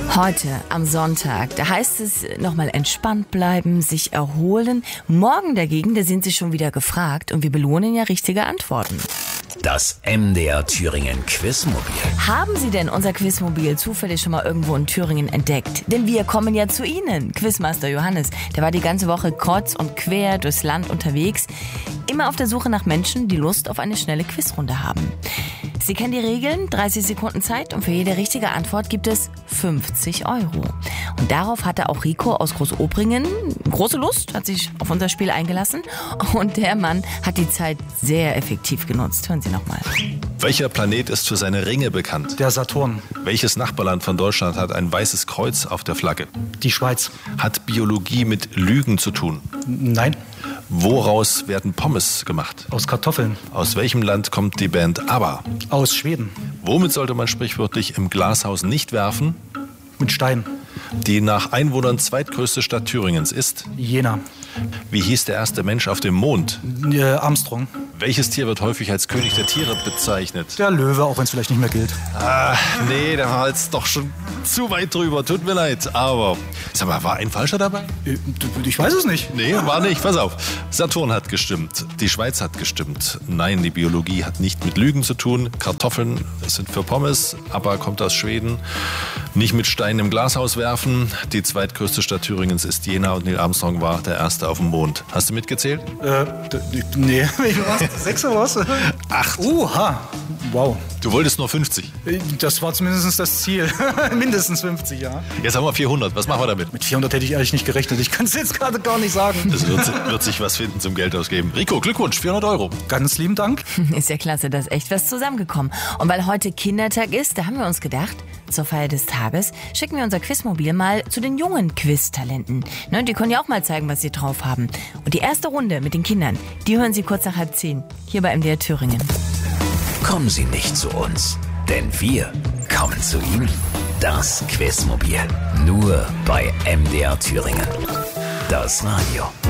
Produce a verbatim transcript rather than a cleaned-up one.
Heute am Sonntag, da heißt es nochmal entspannt bleiben, sich erholen. Morgen dagegen, da sind Sie schon wieder gefragt und wir belohnen ja richtige Antworten. Das M D R Thüringen Quizmobil. Haben Sie denn unser Quizmobil zufällig schon mal irgendwo in Thüringen entdeckt? Denn wir kommen ja zu Ihnen. Quizmaster Johannes, der war die ganze Woche kreuz und quer durchs Land unterwegs. Immer auf der Suche nach Menschen, die Lust auf eine schnelle Quizrunde haben. Sie kennen die Regeln, dreißig Sekunden Zeit und für jede richtige Antwort gibt es fünfzig Euro. Und darauf hatte auch Rico aus Großobringen große Lust, hat sich auf unser Spiel eingelassen und der Mann hat die Zeit sehr effektiv genutzt. Hören Sie nochmal. Welcher Planet ist für seine Ringe bekannt? Der Saturn. Welches Nachbarland von Deutschland hat ein weißes Kreuz auf der Flagge? Die Schweiz. Hat Biologie mit Lügen zu tun? Nein. Woraus werden Pommes gemacht? Aus Kartoffeln. Aus welchem Land kommt die Band ABBA? Aus Schweden. Womit sollte man sprichwörtlich im Glashaus nicht werfen? Mit Stein. Die nach Einwohnern zweitgrößte Stadt Thüringens ist? Jena. Wie hieß der erste Mensch auf dem Mond? Äh, Armstrong. Welches Tier wird häufig als König der Tiere bezeichnet? Der Löwe, auch wenn es vielleicht nicht mehr gilt. Ah, nee, der war jetzt doch schon zu weit drüber. Tut mir leid, aber... Sag mal, war ein Falscher dabei? Äh, ich weiß es nicht. Nee, war nicht. Pass auf. Saturn hat gestimmt. Die Schweiz hat gestimmt. Nein, die Biologie hat nicht mit Lügen zu tun. Kartoffeln sind für Pommes. ABBA kommt aus Schweden. Nicht mit Steinen im Glashaus werfen. Die zweitgrößte Stadt Thüringens ist Jena und Neil Armstrong war der Erste auf dem Mond. Hast du mitgezählt? Äh, nee. Sechs oder was? Acht. Oha. Wow. Du wolltest nur fünfzig. Das war zumindest das Ziel. Mindestens fünfzig, ja. Jetzt haben wir vierhundert. Was machen wir damit? Mit vierhundert hätte ich ehrlich nicht gerechnet. Ich kann es jetzt gerade gar nicht sagen. Es wird, wird sich was finden zum Geld ausgeben. Rico, Glückwunsch, vierhundert Euro. Ganz lieben Dank. Ist ja klasse, da ist echt was zusammengekommen. Und weil heute Kindertag ist, da haben wir uns gedacht, zur Feier des Tages schicken wir unser Quizmobil mal zu den jungen Quiz-Talenten. Ne, die können ja auch mal zeigen, was sie drauf haben. Und die erste Runde mit den Kindern, die hören Sie kurz nach halb zehn, hier bei M D R Thüringen. Kommen Sie nicht zu uns, denn wir kommen zu Ihnen. Das Quizmobil. Nur bei M D R Thüringen. Das Radio.